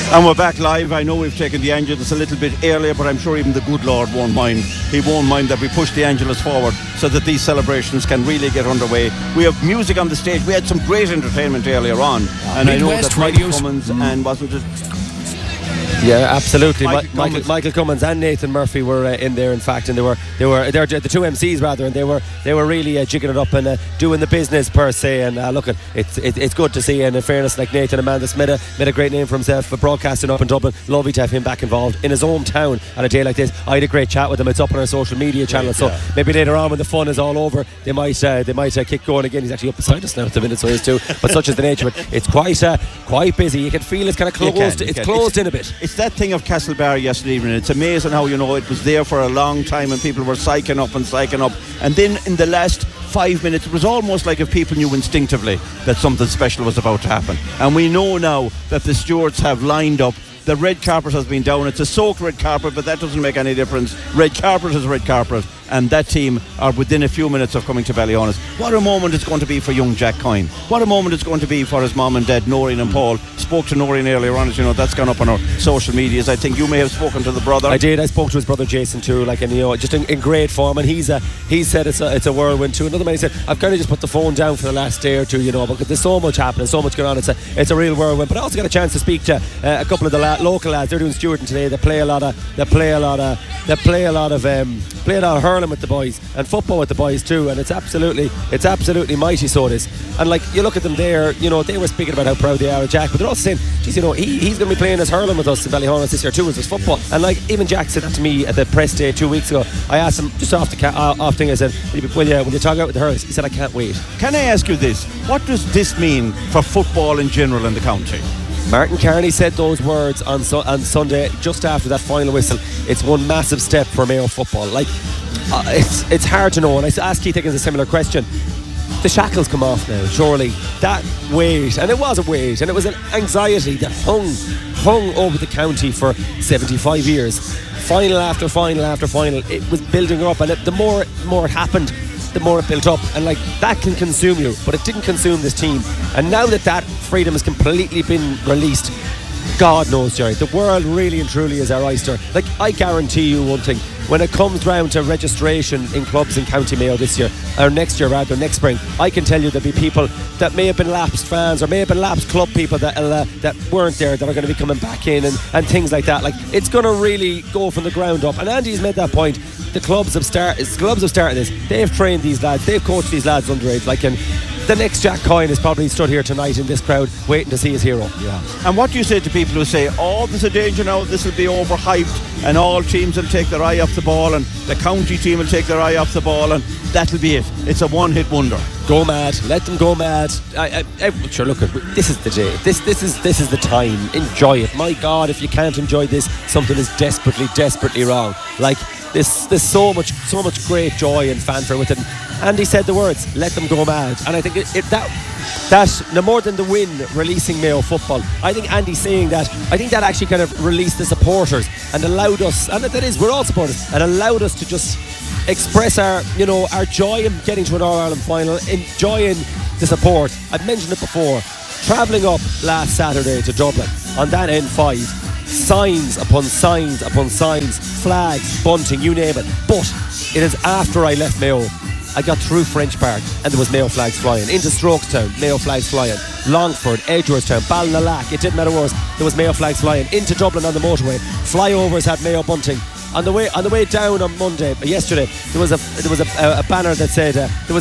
And we're back live. I know we've taken the Angelus a little bit earlier, but I'm sure even the good Lord won't mind. He won't mind that we push the Angelus forward so that these celebrations can really get underway. We have music on the stage. We had some great entertainment earlier on. And Midwest I know that Michael Cummins and wasn't it... Yeah, absolutely. Michael Cummins and Nathan Murphy were in there, in fact, and they were the two MCs rather, and they were really jigging it up and doing the business per se. And look, it's good to see. And in fairness, like Nathan Amandus made a great name for himself for broadcasting up in Dublin. Lovely to have him back involved in his hometown on a day like this. I had a great chat with him. It's up on our social media channel, so maybe later on when the fun is all over, they might kick going again. He's actually up beside us now at the minute, so he is too. But such is the nature of it. It's quite busy. You can feel it's kind of closed. It's closed in a bit. It's that thing of Castlebar yesterday evening. It's amazing how, it was there for a long time and people were psyching up, and then in the last 5 minutes it was almost like if people knew instinctively that something special was about to happen. And we know now that the stewards have lined up. The red carpet has been down. It's a soaked red carpet, but that doesn't make any difference. Red carpet is red carpet, and that team are within a few minutes of coming to Ballyhonus. What a moment it's going to be for young Jack Coyne. What a moment it's going to be for his mum and dad, Noreen and Paul. Spoke to Noreen earlier on, as you know, that's gone up on our social medias. I think you may have spoken to the brother. I did. I spoke to his brother Jason too, just in great form, and he said it's a whirlwind too. Another man, he said, I've kind of just put the phone down for the last day or two, because there's so much happening, so much going on. It's a real whirlwind. But I also got a chance to speak to a couple of the local lads. They're doing stewarding today. They play a lot of hurling with the boys and football with the boys too, and it's absolutely mighty, so it is. And like, you look at them there, they were speaking about how proud they are of Jack, but they're also saying, geez, he's going to be playing his hurling with us in Ballyhonus this year too, as his football. And like, even Jack said that to me at the press day 2 weeks ago. I asked him just off thing, I said, will you talk out with the hurlers? He said, I can't wait. Can I ask you this? What does this mean for football in general in the county? Martin Carney said those words on Sunday just after that final whistle. It's one massive step for Mayo football. Like, it's hard to know, and I asked Keith Higgins a similar question. The shackles come off now, surely. That weight, and it was a weight, and it was an anxiety that hung over the county for 75 years. Final after final after final, it was building up, and the more it happened, the more it built up, and like, that can consume you, but it didn't consume this team. And now that freedom has completely been released, God knows, Jerry, the world really and truly is our oyster. Like, I guarantee you one thing, when it comes round to registration in clubs in County Mayo this year, or next spring, I can tell you there'll be people that may have been lapsed fans, or may have been lapsed club people that weren't there, that are going to be coming back in, and things like that. Like, it's going to really go from the ground up. And Andy's made that point. The clubs have started this. They've trained these lads. They've coached these lads underage. Like, and the next Jack Coyne is probably stood here tonight in this crowd waiting to see his hero. Yeah. And what do you say to people who say, there's a danger now, this will be overhyped and all teams will take their eye off the ball and the county team will take their eye off the ball and that'll be it. It's a one-hit wonder. Go mad. Let them go mad. Sure, look, this is the day. This is the time. Enjoy it. My God, if you can't enjoy this, something is desperately wrong. Like, there's so much great joy and fanfare with it. And he said the words, let them go mad. And I think that no more than the win releasing Mayo football, I think Andy saying that, I think that actually kind of released the supporters and allowed us, and that is, we're all supporters, and allowed us to just express our joy in getting to an All-Ireland final, enjoying the support. I've mentioned it before, travelling up last Saturday to Dublin on that N5, signs upon signs upon signs, flags, bunting, you name it. But it is after I left Mayo, I got through French Park and there was Mayo flags flying. Into Strokestown, Mayo flags flying. Longford, Edgeworthstown, Ballinalack, it didn't matter where it was, there was Mayo flags flying. Into Dublin on the motorway, flyovers had Mayo bunting. On the way down on yesterday, there was a banner that said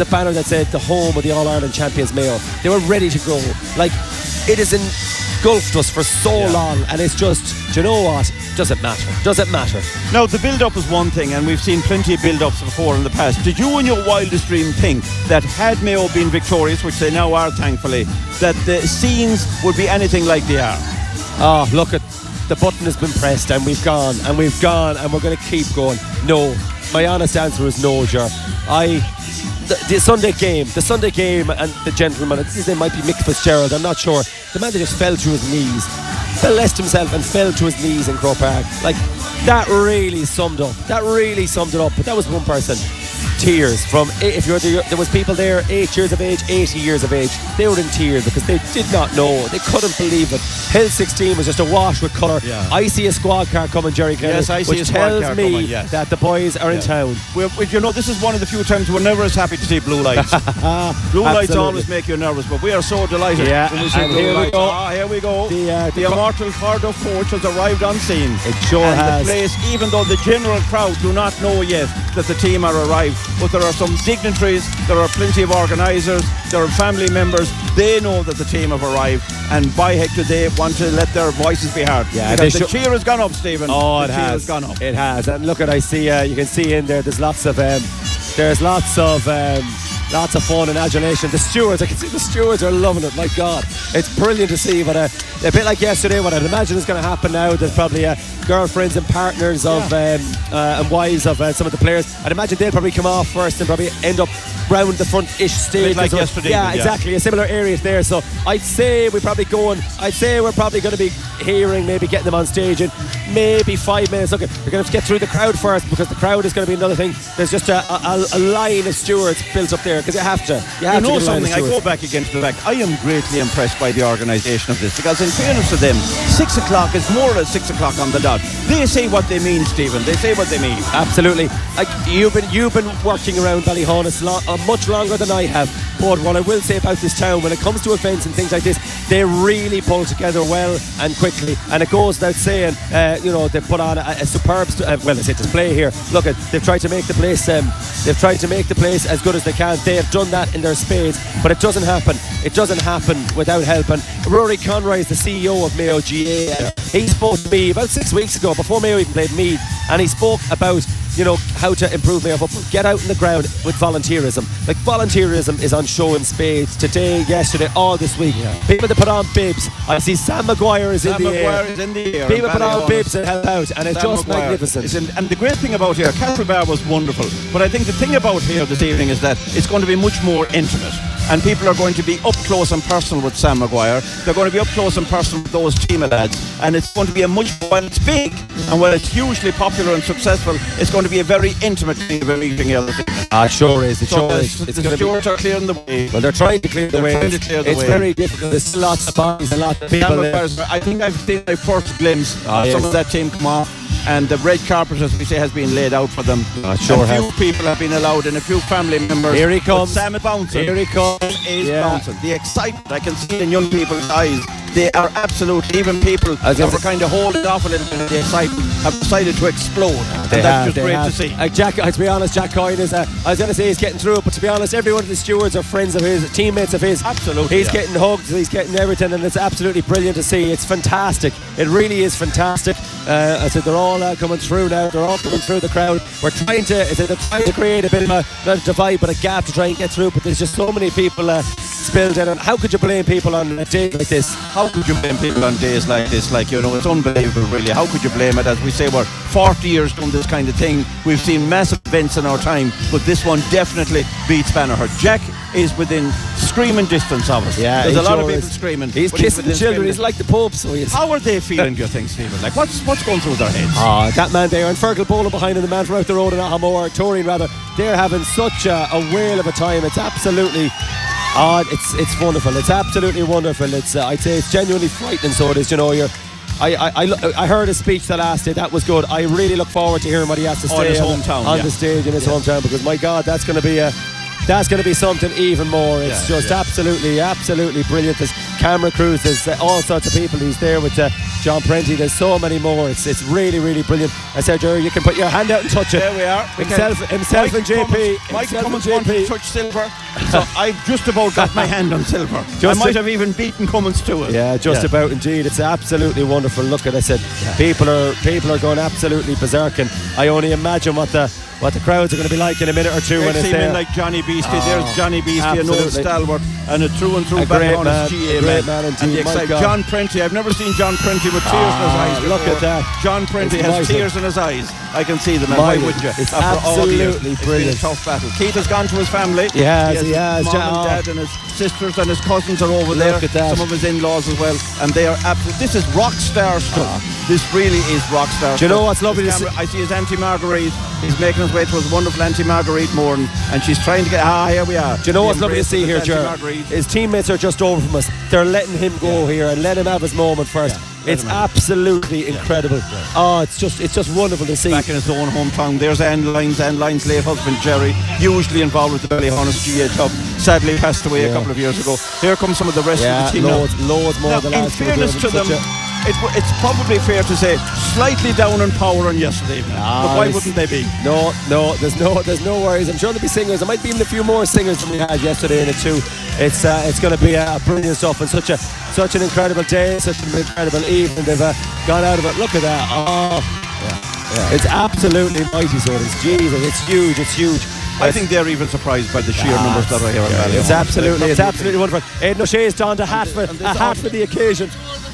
the home of the All-Ireland champions Mayo. They were ready to go. Like, it has engulfed us for so long, and it's just, do you know what? Does it matter? Now, the build-up is one thing, and we've seen plenty of build-ups before in the past. Did you in your wildest dream think that had Mayo been victorious, which they now are thankfully, that the scenes would be anything like they are? Look at the button has been pressed and we've gone and we're going to keep going. No, my honest answer is no, Ger. The Sunday game and the gentleman, his name might be Mick Fitzgerald, I'm not sure, the man that just fell to his knees, blessed himself and fell to his knees in Croke Park. Like, that really summed it up, but that was one person. tears. From there was people there 8 years of age, 80 years of age. They were in tears because they did not know. They couldn't believe it. Hill 16 was just awash with colour. Yeah. I see a squad car coming, Jerry Kenny, Yes, I see which a squad tells car me coming, yes. that the boys are in town. This is one of the few times we're never as happy to see blue lights. Blue lights always make you nervous, but we are so delighted when we see and blue here lights. we go. Here we go. The immortal Cardiff coach has arrived on scene. It sure and has. The place, even though the general crowd do not know yet that the team are arrived, but there are some dignitaries, there are plenty of organisers, there are family members. They know that the team have arrived, and by heck do they want to let their voices be heard. Yeah, because the cheer has gone up, Stephen. Oh, the cheer has gone up. It has. And look at, I see, you can see in there's lots of fun and adulation. The stewards, I can see the stewards are loving it. My God, it's brilliant to see. But a bit like yesterday, what I'd imagine is going to happen now, there's probably girlfriends and partners of and wives of some of the players. I'd imagine they'll probably come off first and probably end up round the front-ish stage. Like yesterday. Yeah, exactly. A similar area there. So I'd say we're probably going to be hearing, maybe getting them on stage in maybe 5 minutes. Look, we're going to get through the crowd first, because the crowd is going to be another thing. There's just a line of stewards built up there, because you have to. You know something, I go back again to the back. I am greatly impressed by the organisation of this, because in fairness to them, 6 o'clock is more or less 6 o'clock on the dot. They say what they mean, Stephen. They say what they mean. Absolutely. Like, you've been working around Ballyhonus much longer than I have. But what I will say about this town, when it comes to events and things like this, they really pull together well and quickly. And it goes without saying, they put on a superb display here. Look, they've tried to make the place. They've tried to make the place as good as they can. They have done that in their spades, but it doesn't happen. It doesn't happen without help. And Rory Conroy is the CEO of Mayo GA. He spoke to me about 6 weeks ago, before Mayo even played Meath, and he spoke about how to improve Mayo football. Get out in the ground with volunteerism. Like, volunteerism is on show in spades today, yesterday, all this week. Yeah. People that put on bibs. I see Sam Maguire is in the air. People put on bibs and help out, and it's just magnificent. And the great thing about here, Castlebar was wonderful, but I think the thing about here this evening is that it's going to be much more intimate. And people are going to be up close and personal with Sam Maguire. They're going to be up close and personal with those team lads. And it's going to be while it's big and while it's hugely popular and successful, it's going to be a very intimate thing of everything else. It sure is. It's the stewards are clearing the way. Well, they're trying to clear the way. It's very difficult. There's lots of bodies and lots of people there. I think I've seen my first glimpse of some of that team come off. And the red carpet, as we say, has been laid out for them. A few people have been allowed, and a few family members. Here he comes. Sam is bouncing. Here he comes. Bouncing. The excitement I can see in young people's eyes. They are absolutely, even people that were kind of holding off a little bit of the excitement have decided to explode. That's just great to see. To be honest, Jack Coyne is, I was going to say he's getting through it, but to be honest, every one of the stewards are friends of his, teammates of his. Absolutely. He's getting hugs, he's getting everything, and it's absolutely brilliant to see. It's fantastic. It really is fantastic. I said they're all coming through now. They're all coming through the crowd. We're trying to create a bit of not a divide, but a gap to try and get through. But there's just so many people spilled in. And how could you blame people on a day like this? How could you blame people on days like this? It's unbelievable, really. How could you blame it? As we say, we're 40 years doing this kind of thing. We've seen massive events in our time, but this one definitely beats Bannerhead. Jack is within screaming distance of us. Yeah, there's a lot of people screaming. He's kissing the children. He's like the Pope, so he is. How are they feeling, do you think, Stephen? Like, what's going through their heads? That man there, and Fergal Bowler behind him, the man from out the road in Ahamore, Turin rather, they're having such a whale of a time. It's absolutely it's wonderful. It's absolutely wonderful. It's I'd say it's genuinely frightening. So it is. I heard his speech the last day. That was good. I really look forward to hearing what he has to say on the stage in his hometown, because my God, that's going to be something even more. It's absolutely brilliant. There's camera crews, there's all sorts of people. He's there with John Prenty. There's so many more. It's really, really brilliant. I said, Jerry, you can put your hand out and touch it. There we are. Himself and JP. Mike Cummins wanted to touch silver, so I just about got my hand on silver. I might have even beaten Cummins to it. Yeah, just about indeed. It's absolutely wonderful. Look at I said, people are going absolutely berserk, and I only imagine what the crowds are going to be like in a minute or two when it's there. Like Johnny Beastie. There's Johnny Beastie, an old stalwart and a through and through Ballyhonus GA man indeed. And the excitement. John Prenty, I've never seen John Prenty with tears in his eyes before. Look at that. John Prenty has tears in his eyes I can see them. My Why would you? it's After all the years, absolutely it's been brilliant. a tough battle. Keith has gone to his family. He has. Mom and dad and his sisters and his cousins are over there. Look at that. Some of his in-laws as well, and they are absolutely. This is rock star stuff. This really is rock star. Do you know stuff. what's lovely to see? I see his Auntie Marguerite. He's making his way to his wonderful Auntie Marguerite Moran, and she's trying to get. Here we are. Do you know what's lovely to see here, Auntie Ger? Marguerite. His teammates are just over from us. They're letting him go here and let him have his moment first. Yeah, it's absolutely incredible. Oh, it's just wonderful to see. Back in his own hometown. There's Anne Lyne's late husband Jerry, hugely involved with the Ballyhonus GA club. Sadly passed away a couple of years ago. Here come some of the rest of the team. Loads more now, than in fairness to them, it's probably fair to say slightly down in power on yesterday evening. But why wouldn't they be? No, there's no worries. I'm sure there'll be singers. There might be even a few more singers than we had yesterday in it too. It's going to be a brilliant stuff and such an incredible day, such an incredible evening. They've gone out of it. Look at that. Oh, it's absolutely mighty. So it is. Jesus, it's huge. I think they're even surprised by the sheer numbers that are here in Ballyhonus. It's absolutely wonderful. Aidan O'Shea's donned a hat for the occasion.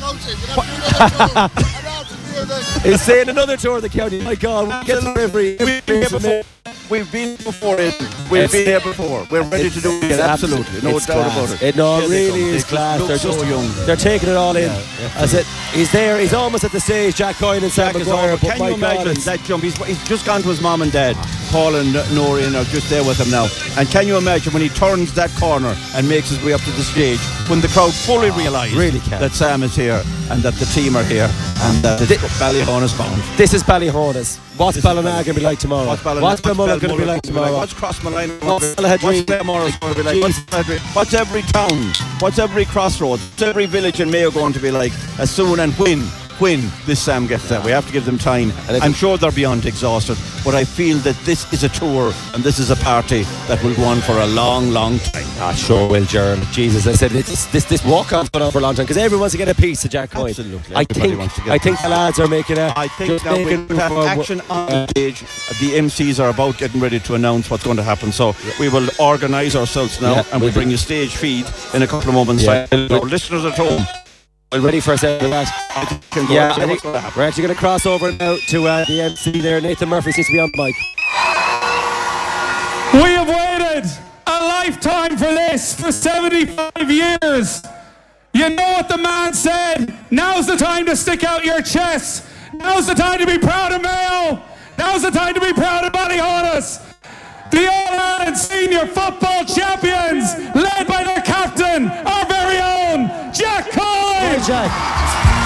He's saying another tour of the county. My God, we'll get to every. We've been before it. We've been here before. We're ready to do it. Absolutely, no doubt about it. It really is class. They're so young. They're taking it all in. As it, he's there. He's almost at the stage. Jack Coyne and Sam Maguire. But can you imagine that jump? He's just gone to his mom and dad. Paul and Noreen are just there with him now. And can you imagine when he turns that corner and makes his way up to the stage, when the crowd fully realise that Sam is here and that the team are here and that it's Ballyhonus bound. This is Ballyhonus. What's Ballina going to be like tomorrow? What's Ballymulla going to be like tomorrow? What's Crossmalina going to be like? What's Claremore going to be like? What's every town? What's every crossroads? What's every village in Mayo going to be like as soon and when this Sam gets there? We have to give them time. And I'm sure they're beyond exhausted, but I feel that this is a tour and this is a party that will go on for a long time. Sure will, Gerald. Jesus, I said this walk-on's going on for a long time because everyone wants to get a piece of Jack Coyne. Absolutely. I think the lads are making a. I think now with that action on the stage, the MCs are about getting ready to announce what's going to happen. So we will organise ourselves now and we'll bring you stage feed in a couple of moments. Our listeners at home. Well, ready for a second of that? I think we're actually going to cross over now to the MC there. Nathan Murphy seems to be on the mic. We have waited a lifetime for this, for 75 years. You know what the man said? Now's the time to stick out your chest. Now's the time to be proud of Mayo. Now's the time to be proud of Ballyhonus. The All-Ireland Senior Football Champions, led by their captain, our very own Jack Coyne. Jack.